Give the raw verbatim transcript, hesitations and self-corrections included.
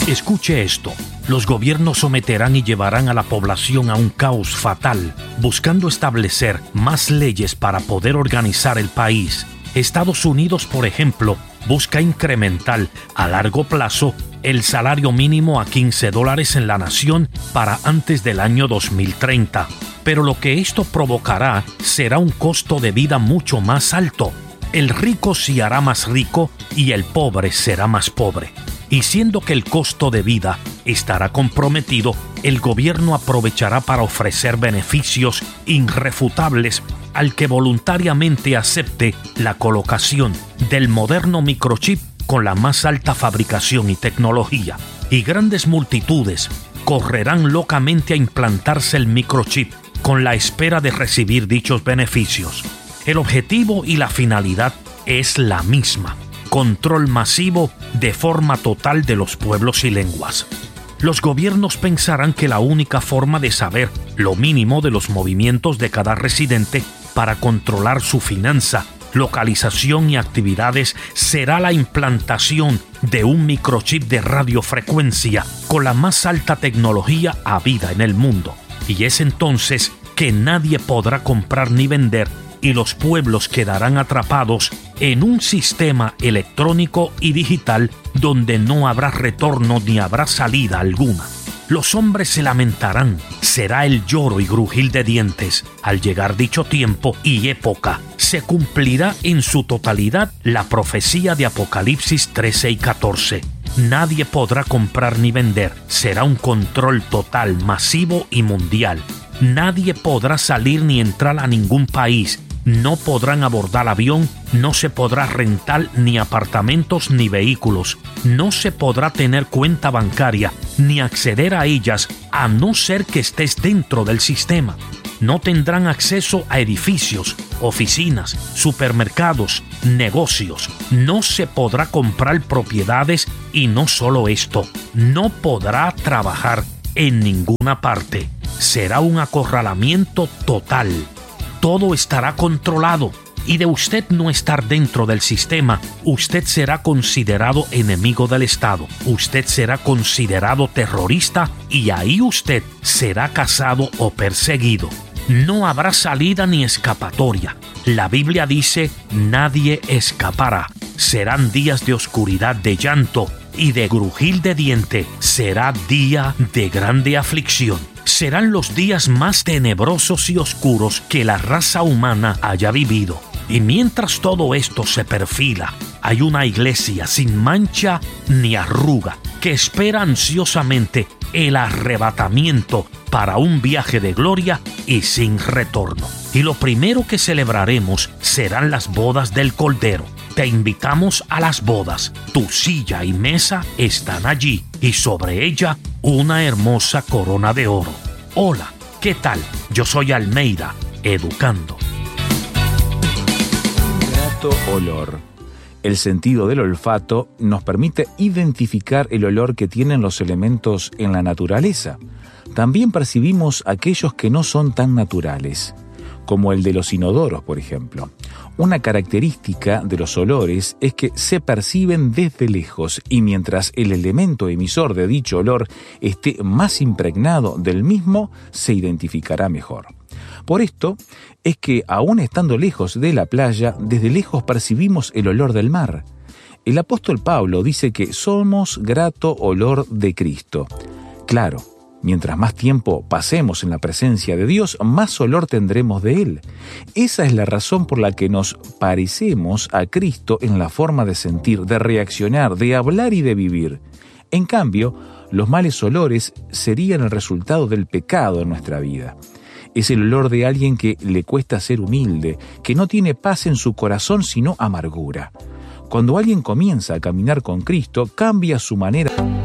Escuche esto. Los gobiernos someterán y llevarán a la población a un caos fatal, buscando establecer más leyes para poder organizar el país. Estados Unidos, por ejemplo, busca incrementar a largo plazo el salario mínimo a quince dólares en la nación para antes del año dos mil treinta. Pero lo que esto provocará será un costo de vida mucho más alto. El rico se hará más rico y el pobre será más pobre. Y siendo que el costo de vida estará comprometido, el gobierno aprovechará para ofrecer beneficios irrefutables al que voluntariamente acepte la colocación del moderno microchip con la más alta fabricación y tecnología. Y grandes multitudes correrán locamente a implantarse el microchip con la espera de recibir dichos beneficios. El objetivo y la finalidad es la misma: control masivo de forma total de los pueblos y lenguas. Los gobiernos pensarán que la única forma de saber lo mínimo de los movimientos de cada residente para controlar su finanza, localización y actividades será la implantación de un microchip de radiofrecuencia con la más alta tecnología habida en el mundo. Y es entonces que nadie podrá comprar ni vender y los pueblos quedarán atrapados en un sistema electrónico y digital donde no habrá retorno ni habrá salida alguna. Los hombres se lamentarán, será el lloro y grujir de dientes. Al llegar dicho tiempo y época, se cumplirá en su totalidad la profecía de Apocalipsis trece y catorce. Nadie podrá comprar ni vender, será un control total, masivo y mundial. Nadie podrá salir ni entrar a ningún país. No podrán abordar avión, no se podrá rentar ni apartamentos ni vehículos, no se podrá tener cuenta bancaria ni acceder a ellas a no ser que estés dentro del sistema. No tendrán acceso a edificios, oficinas, supermercados, negocios. No se podrá comprar propiedades y no solo esto, no podrá trabajar en ninguna parte. Será un acorralamiento total. Todo estará controlado y de usted no estar dentro del sistema, usted será considerado enemigo del Estado, usted será considerado terrorista y ahí usted será cazado o perseguido. No habrá salida ni escapatoria. La Biblia dice: nadie escapará. Serán días de oscuridad, de llanto y de grujir de diente. Será día de grande aflicción. Serán los días más tenebrosos y oscuros que la raza humana haya vivido. Y mientras todo esto se perfila, hay una iglesia sin mancha ni arruga que espera ansiosamente el arrebatamiento para un viaje de gloria y sin retorno. Y lo primero que celebraremos serán las bodas del Cordero. Te invitamos a las bodas. Tu silla y mesa están allí y sobre ella una hermosa corona de oro. Hola, ¿qué tal? Yo soy Almeida, educando. Un grato olor. El sentido del olfato nos permite identificar el olor que tienen los elementos en la naturaleza. También percibimos aquellos que no son tan naturales, como el de los inodoros, por ejemplo. Una característica de los olores es que se perciben desde lejos y mientras el elemento emisor de dicho olor esté más impregnado del mismo, se identificará mejor. Por esto es que, aún estando lejos de la playa, desde lejos percibimos el olor del mar. El apóstol Pablo dice que somos grato olor de Cristo. Claro, mientras más tiempo pasemos en la presencia de Dios, más olor tendremos de Él. Esa es la razón por la que nos parecemos a Cristo en la forma de sentir, de reaccionar, de hablar y de vivir. En cambio, los males olores serían el resultado del pecado en nuestra vida. Es el olor de alguien que le cuesta ser humilde, que no tiene paz en su corazón sino amargura. Cuando alguien comienza a caminar con Cristo, cambia su manera